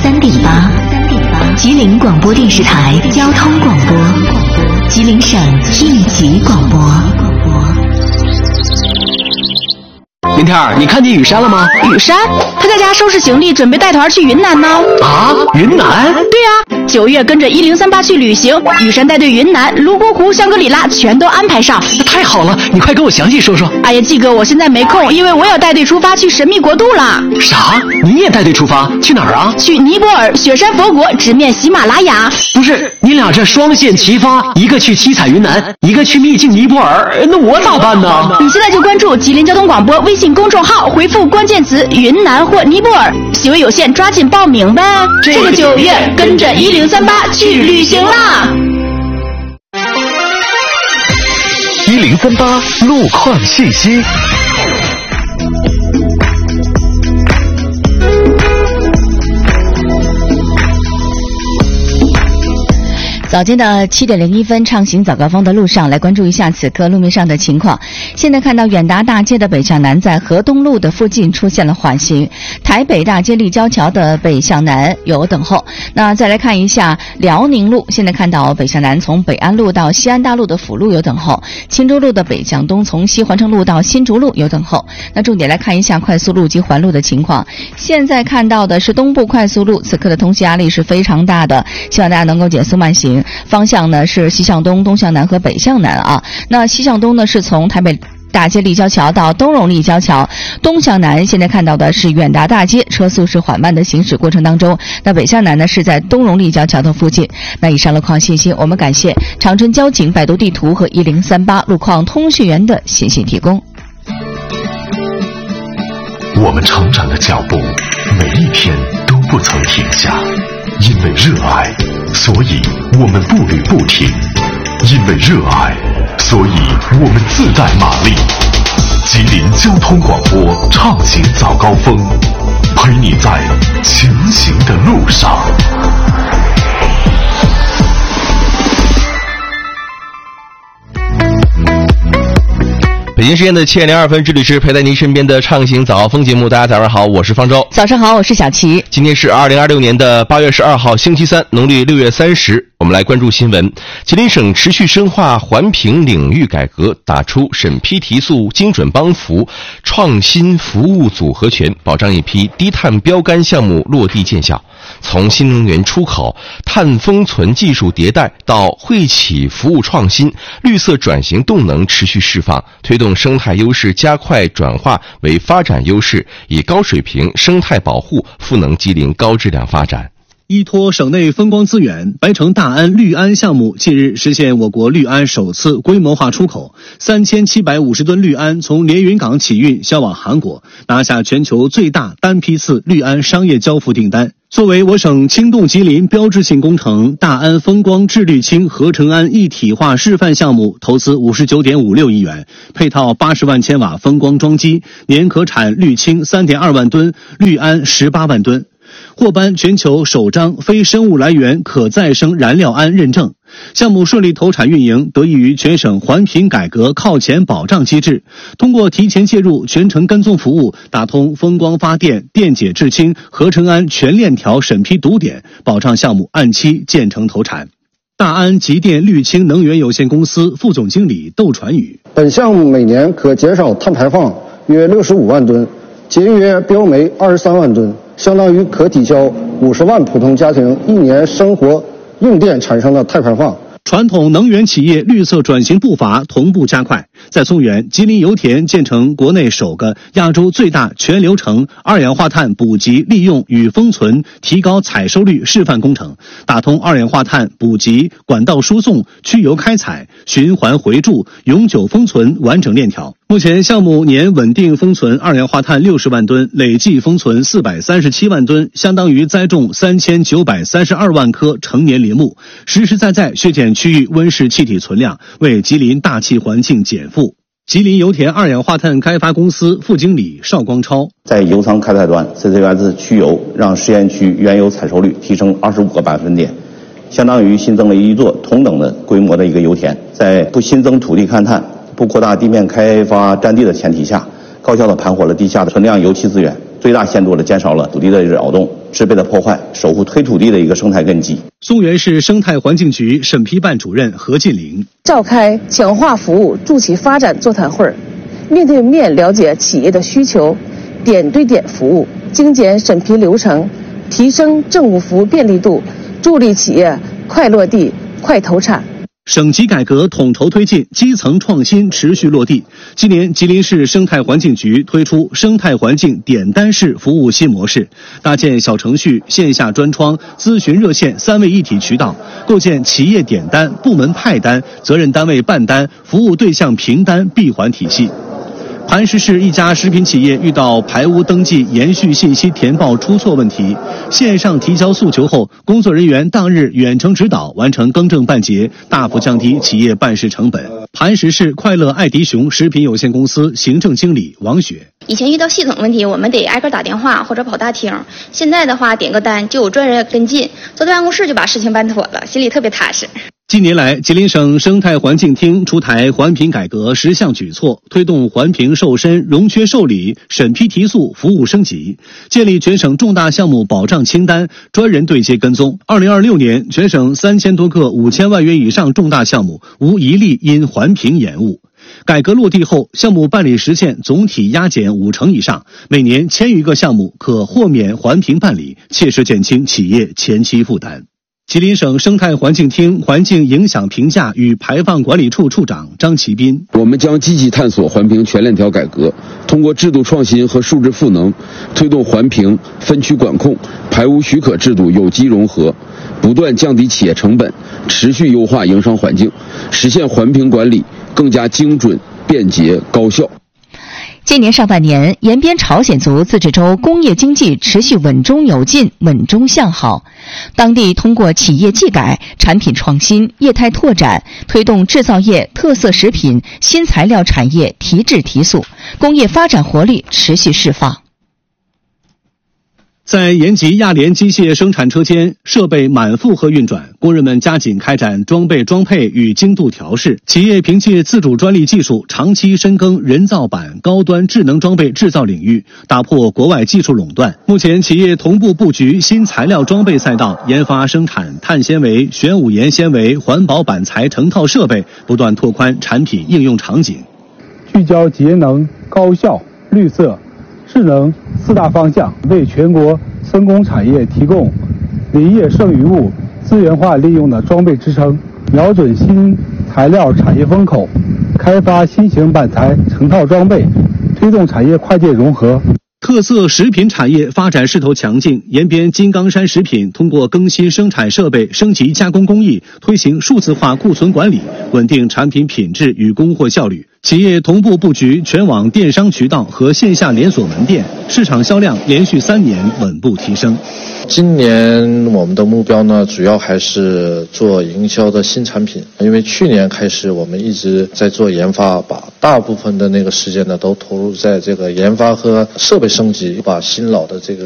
3.8，吉林广播电视台交通广播，吉林省应急广播。 明天儿，你看见雨山了吗？ 雨山，他在家收拾行李，准备带团去云南呢。 啊，云南？ 对呀，9月跟着1038去旅行，雨山带队云南、泸沽湖、香格里拉全都安排上。 太好了，你快跟我详细说说。 哎呀，季哥，我现在没空，因为我要带队出发去神秘国度了。 啥？你也带队出发？去哪儿啊？ 去尼泊尔雪山佛国，直面喜马拉雅。 不是，你俩这双线齐发，一个去七彩云南，一个去秘境尼泊尔，那我咋办呢？ 你现在就关注吉林交通广播微信公众号，回复关键词云南或尼泊尔，席位有限，抓紧报名呗。这个9月跟着1038去旅行啦。 1038路况信息。 早间的7点01分，畅行早高峰的路上，来关注一下此刻路面上的情况。现在看到远达大街的北向南，在河东路的附近出现了缓行，台北大街立交桥的北向南有等候。那再来看一下辽宁路，现在看到北向南从北安路到西安大路的辅路有等候，青州路的北向东从西环城路到新竹路有等候。那重点来看一下快速路及环路的情况。现在看到的是东部快速路，此刻的通行压力是非常大的，希望大家能够减速慢行。方向呢是西向东、东向南和北向南啊。那西向东呢是从台北大街立交桥到东荣立交桥，东向南现在看到的是远达大街，车速是缓慢的行驶过程当中。那北向南呢是在东荣立交桥的附近。那以上路况信息，我们感谢长春交警、百度地图和1038路况通讯员的信息提供。 我们成长的脚步，每一天都不曾停下，因为热爱，所以我们步履不停；因为热爱，所以我们自带马力。吉林交通广播畅行早高峰，陪你在前行的路上。 北京时间的7点02分，这里是陪在您身边的畅行早高峰节目。大家早上好，我是方舟。 早上好，我是小齐。 今天是2026年的8月12号，星期三，农历6月30。我们来关注新闻。吉林省持续深化环评领域改革，打出审批提速、精准帮扶、创新服务组合拳，保障一批低碳标杆项目落地见效。从新能源出口、碳封存技术迭代到惠企服务创新、绿色转型动能持续释放，推动生态优势加快转化为发展优势，以高水平生态保护赋能吉林高质量发展。 依托省内风光资源，白城大安绿安项目近日实现我国绿安首次规模化出口，3750吨绿安从连云港起运销往韩国，拿下全球最大单批次绿安商业交付订单。作为我省轻动吉林标志性工程，大安风光治绿氢合成氨一体化示范项目投资59.56亿元，配套80万千瓦风光装机，年可产绿氢3.2万吨，绿安18万吨。获颁全球首张非生物来源可再生燃料铵认证。项目顺利投产运营，得益于全省环评改革靠前保障机制，通过提前介入、全程跟踪服务，打通风光发电、电解制氢、合成氨全链条审批堵点，保障项目按期建成投产。大安极电绿氢能源有限公司副总经理窦传宇： 本项目每年可减少碳排放约65万吨，节约标煤23万吨，相当于可抵消50万普通家庭一年生活用电产生的碳排放。 传统能源企业绿色转型步伐同步加快，在松原，吉林油田建成国内首个、亚洲最大全流程二氧化碳补给利用与封存提高采收率示范工程，打通二氧化碳补给管道输送、去油开采、循环回注、永久封存完整链条。目前项目年稳定封存二氧化碳60万吨，累计封存437万吨，相当于栽种3932万棵成年林木，实实在在削减区域温室气体存量，为吉林大气环境减负。吉林油田二氧化碳开发公司副经理邵光超： 在油仓开采端 CCS 去油，让实验区原油采收率提升25个百分点，相当于新增了一座同等的规模的一个油田。在不新增土地勘探、不扩大地面开发占地的前提下，高效地盘活了地下的存量油气资源，最大限度地减少了土地的扰动， 植被的破坏，守护推土地的一个生态根基。 松原市生态环境局审批办主任何进玲召开强化服务助企发展座谈会，面对面了解企业的需求，点对点服务，精简审批流程，提升政务服务便利度，助力企业快落地、快投产。 省级改革统筹推进，基层创新持续落地。今年，吉林市生态环境局推出生态环境点单式服务新模式，搭建小程序、线下专窗、咨询热线3位一体渠道，构建企业点单、部门派单、责任单位办单、服务对象评单闭环体系。磐石市一家食品企业遇到排污登记延续信息填报出错问题，线上提交诉求后，工作人员当日远程指导完成更正办结，大幅降低企业办事成本。磐石市快乐爱迪熊食品有限公司行政经理王雪： 以前遇到系统问题，我们得挨个打电话或者跑大厅，现在的话点个单就有专人跟进，坐在办公室就把事情办妥了，心里特别踏实。 近年来，吉林省生态环境厅出台环评改革10项举措，推动环评受申、融缺受理、审批提速服务升级，建立全省重大项目保障清单，专人对接跟踪。2026年，全省3000多个5000万元以上重大项目无一例因环评延误。改革落地后，项目办理时限总体压减50%以上，每年1000余个项目可豁免环评办理，切实减轻企业前期负担。吉林省生态环境厅环境影响评价与排放管理处处长张其斌： 我们将积极探索环评全链条改革，通过制度创新和数字赋能，推动环评、分区管控、排污许可制度有机融合，不断降低企业成本，持续优化营商环境，实现环评管理更加精准、便捷、高效。 今年上半年，延边朝鲜族自治州工业经济持续稳中有进、稳中向好。当地通过企业技改、产品创新、业态拓展，推动制造业、特色食品、新材料产业提质提速，工业发展活力持续释放。 在延吉亚联机械生产车间，设备满负荷运转，工人们加紧开展装备装配与精度调试。企业凭借自主专利技术，长期深耕人造板、高端智能装备制造领域，打破国外技术垄断。目前，企业同步布局新材料装备赛道，研发生产碳纤维、玄武岩纤维、环保板材成套设备，不断拓宽产品应用场景。 聚焦节能、高效、绿色、智能4大方向，为全国森工产业提供林业剩余物资源化利用的装备支撑，瞄准新材料产业风口，开发新型板材成套装备，推动产业跨界融合。 特色食品产业发展势头强劲，延边金刚山食品通过更新生产设备、升级加工工艺，推行数字化库存管理，稳定产品品质与供货效率。企业同步布局全网电商渠道和线下连锁门店，市场销量连续3年稳步提升。 今年我们的目标呢，主要还是做营销的新产品，因为去年开始我们一直在做研发，把大部分的那个时间呢都投入在这个研发和设备升级，把新老的这个